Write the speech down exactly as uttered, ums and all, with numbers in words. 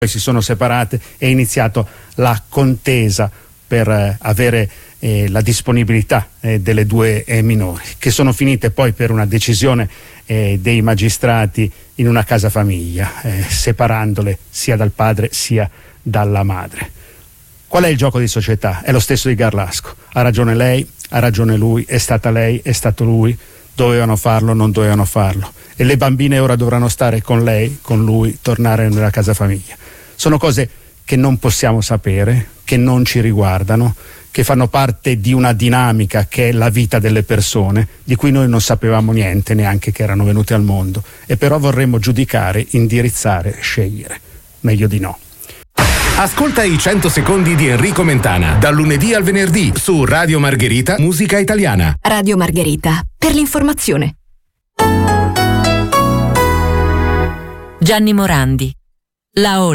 si sono separate e è iniziato la contesa per eh, avere eh, la disponibilità eh, delle due eh, minori, che sono finite poi per una decisione eh, dei magistrati in una casa famiglia, eh, separandole sia dal padre sia dalla madre. Qual è il gioco di società? È lo stesso di Garlasco. Ha ragione lei, ha ragione lui, è stata lei, è stato lui, dovevano farlo, non dovevano farlo. E le bambine ora dovranno stare con lei, con lui, tornare nella casa famiglia. Sono cose che non possiamo sapere, che non ci riguardano, che fanno parte di una dinamica che è la vita delle persone, di cui noi non sapevamo niente, neanche che erano venute al mondo, e però vorremmo giudicare, indirizzare, scegliere. Meglio di no. Ascolta i cento secondi di Enrico Mentana, dal lunedì al venerdì, su Radio Margherita, Musica Italiana. Radio Margherita, per l'informazione. Gianni Morandi, La